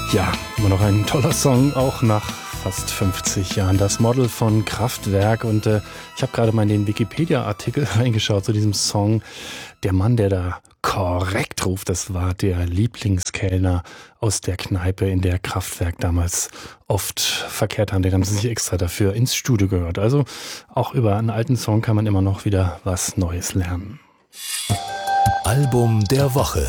Ja, immer noch ein toller Song, auch nach fast 50 Jahren. Das Model von Kraftwerk. Und ich habe gerade mal in den Wikipedia-Artikel reingeschaut zu diesem Song. Der Mann, der da korrekt ruft, das war der Lieblingskellner aus der Kneipe, in der Kraftwerk damals oft verkehrt haben. Den haben sie sich extra dafür ins Studio gehört. Also auch über einen alten Song kann man immer noch wieder was Neues lernen. Album der Woche.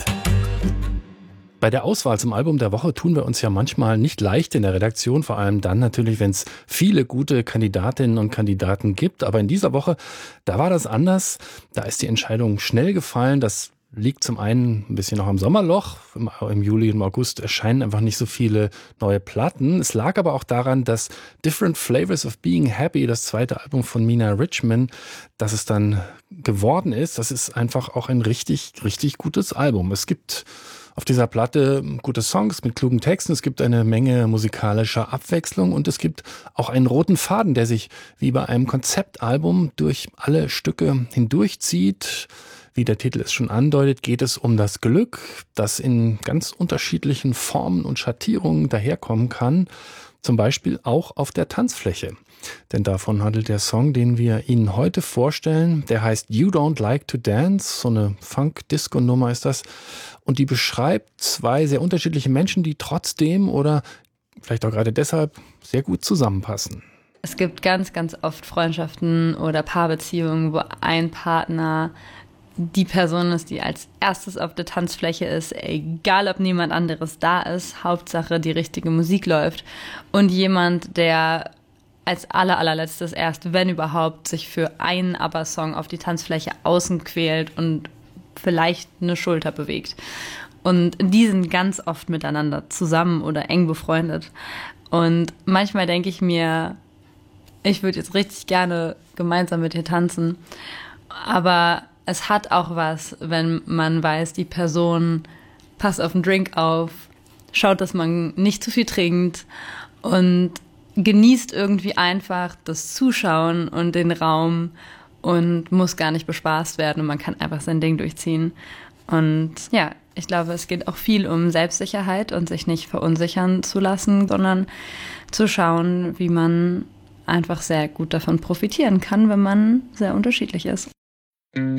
Bei der Auswahl zum Album der Woche tun wir uns ja manchmal nicht leicht in der Redaktion, vor allem dann natürlich, wenn es viele gute Kandidatinnen und Kandidaten gibt. Aber in dieser Woche, da war das anders. Da ist die Entscheidung schnell gefallen. Das liegt zum einen ein bisschen noch am Sommerloch. Im Juli und im August erscheinen einfach nicht so viele neue Platten. Es lag aber auch daran, dass Different Flavors of Being Happy, das zweite Album von Mina Richman, dass es dann geworden ist. Das ist einfach auch ein richtig, richtig gutes Album. Es gibt auf dieser Platte gute Songs mit klugen Texten, es gibt eine Menge musikalischer Abwechslung und es gibt auch einen roten Faden, der sich wie bei einem Konzeptalbum durch alle Stücke hindurchzieht. Wie der Titel es schon andeutet, geht es um das Glück, das in ganz unterschiedlichen Formen und Schattierungen daherkommen kann, zum Beispiel auch auf der Tanzfläche. Denn davon handelt der Song, den wir Ihnen heute vorstellen. Der heißt You Don't Like to Dance, so eine Funk-Disco-Nummer ist das. Und die beschreibt zwei sehr unterschiedliche Menschen, die trotzdem oder vielleicht auch gerade deshalb sehr gut zusammenpassen. Es gibt ganz, ganz oft Freundschaften oder Paarbeziehungen, wo ein Partner die Person ist, die als erstes auf der Tanzfläche ist, egal ob niemand anderes da ist, Hauptsache die richtige Musik läuft. Und jemand, der als allerletztes erst, wenn überhaupt, sich für einen ABBA-Song auf die Tanzfläche außen quält und vielleicht eine Schulter bewegt. Und die sind ganz oft miteinander zusammen oder eng befreundet. Und manchmal denke ich mir, ich würde jetzt richtig gerne gemeinsam mit dir tanzen. Aber es hat auch was, wenn man weiß, die Person passt auf den Drink auf, schaut, dass man nicht zu viel trinkt und genießt irgendwie einfach das Zuschauen und den Raum und muss gar nicht bespaßt werden und man kann einfach sein Ding durchziehen. Und ja, ich glaube, es geht auch viel um Selbstsicherheit und sich nicht verunsichern zu lassen, sondern zu schauen, wie man einfach sehr gut davon profitieren kann, wenn man sehr unterschiedlich ist.